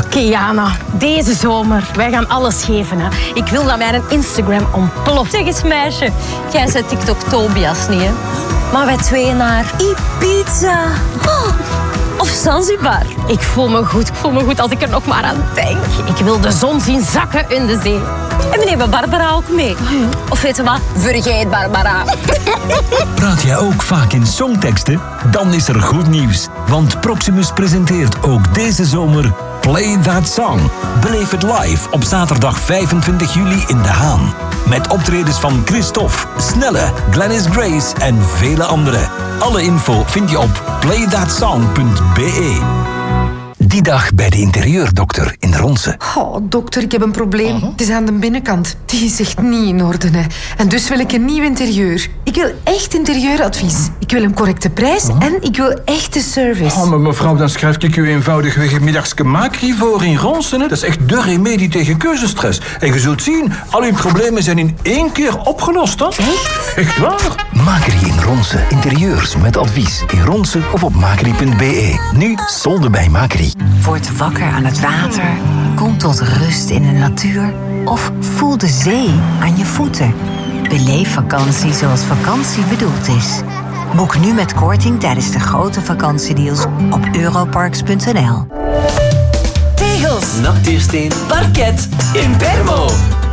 Kiana, deze zomer, wij gaan alles geven. Hè. Ik wil dat mijn Instagram ontploft. Zeg eens meisje, jij bent TikTok Tobias niet, hè? Maar wij twee naar Ibiza. Of Zanzibar. Ik voel me goed als ik er nog maar aan denk. Ik wil de zon zien zakken in de zee. En we nemen Barbara ook mee. Of weet je wat? Vergeet Barbara. Praat jij ook vaak in songteksten? Dan is er goed nieuws. Want Proximus presenteert ook deze zomer Play That Song. Beleef het live op zaterdag 25 juli in De Haan. Met optredens van Christophe, Snelle, Glennis Grace en vele anderen. Alle info vind je op playthatsong.be. Die dag bij de interieurdokter in Ronse. Oh, dokter, ik heb een probleem. Het is aan de binnenkant. Die is echt niet in orde. Hè. En dus wil ik een nieuw interieur. Ik wil echt interieuradvies. Ik wil een correcte prijs en ik wil echte service. Oh, maar mevrouw, dan schrijf ik u eenvoudigweg een middagske Macri voor in Ronsen. Dat is echt de remedie tegen keuzestress. En je zult zien, al uw problemen zijn in 1 keer opgelost. Hè? Echt? Echt waar? Macri in Ronse. Interieurs met advies. In Ronse of op macri.be. Nu solden bij Macri. Word wakker aan het water. Kom tot rust in de natuur. Of voel de zee aan je voeten. Beleef vakantie zoals vakantie bedoeld is. Boek nu met korting tijdens de grote vakantiedeals op europarks.nl. Tegels, nachtuursteen, parket, Impermo.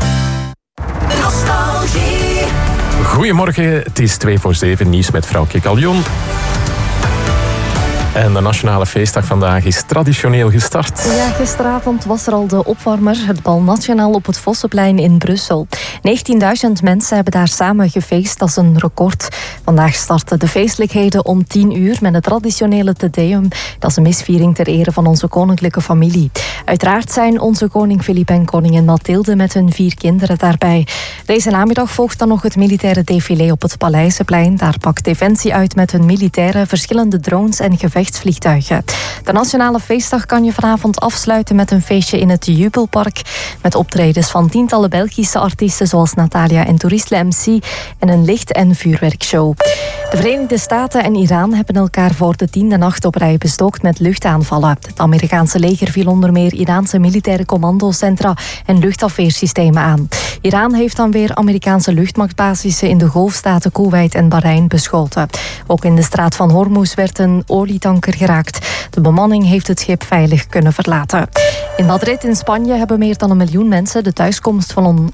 Nostalgie. Goedemorgen, het is 6:55, nieuws met vrouwtje Galjon. En de Nationale Feestdag vandaag is traditioneel gestart. Ja, gisteravond was er al de opwarmer, het bal nationaal op het Vossenplein in Brussel. 19.000 mensen hebben daar samen gefeest, dat is een record. Vandaag starten de feestelijkheden om 10 uur met het traditionele Te Deum. Dat is een misviering ter ere van onze koninklijke familie. Uiteraard zijn onze koning Filip en koningin Mathilde met hun 4 kinderen daarbij. Deze namiddag volgt dan nog het militaire défilé op het Paleizenplein. Daar pakt Defensie uit met hun militairen, verschillende drones en gevechtsvliegtuigen. De Nationale Feestdag kan je vanavond afsluiten met een feestje in het Jubelpark. Met optredens van tientallen Belgische artiesten zoals Natalia en Toerisle MC en een licht- en vuurwerkshow. De Verenigde Staten en Iran hebben elkaar voor de 10e nacht op rij bestookt met luchtaanvallen. Het Amerikaanse leger viel onder meer Iraanse militaire commandocentra en luchtafweersystemen aan. Iran heeft dan weer Amerikaanse luchtmachtbasissen in de golfstaten Koeweit en Bahrein beschoten. Ook in de straat van Hormuz werd een olietanker geraakt. De bemanning heeft het schip veilig kunnen verlaten. In Madrid in Spanje hebben meer dan 1 miljoen mensen de thuiskomst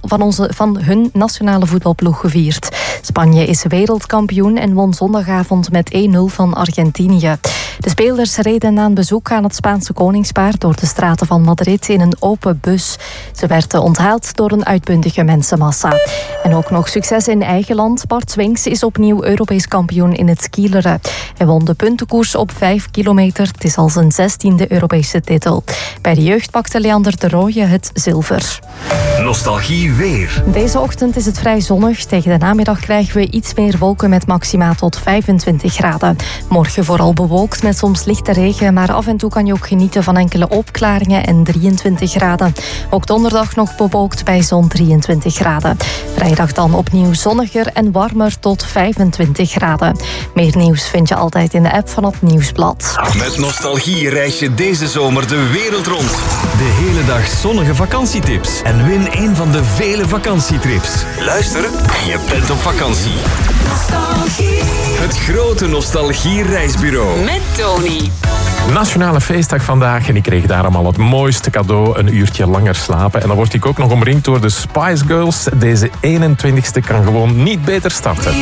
van hun nationale voetbalploeg gevierd. Spanje is wereldkampioen en won zondagavond met 1-0 van Argentinië. De spelers reden na een bezoek aan het Spaanse koningspaar door de straten van Madrid in een open bus. Ze werden onthaald door een uitbundige mensenmassa. En ook nog succes in eigen land. Bart Swings is opnieuw Europees kampioen in het skileren. Hij won de puntenkoers op 5 kilometer. Het is al zijn 16e Europese titel. Bij de jeugd pakte Leander de Rooije het zilver. Nostalgie weer. Deze ochtend is het vrij zonnig. Tegen de namiddag krijgen we iets meer wolken met maxima tot 25 graden. Morgen vooral bewolkt met soms lichte regen, maar af en toe kan je ook genieten van enkele opklaringen en 23 graden. Ook donderdag nog bewolkt bij zo'n 23 graden. Vrijdag dan opnieuw zonniger en warmer tot 25 graden. Meer nieuws vind je altijd in de app van het Nieuwsblad. Met Nostalgie reis je deze zomer de wereld rond. De hele dag zonnige vakantietips. En win een van de vele vakantietrips. Luister en je bent op vakantie. Nostalgie. Het grote Nostalgie-reisbureau. Met Tony. Nationale Feestdag vandaag en ik kreeg daarom al het mooiste cadeau, een uurtje langer slapen. En dan word ik ook nog omringd door de Spice Girls. Deze 21ste kan gewoon niet beter starten.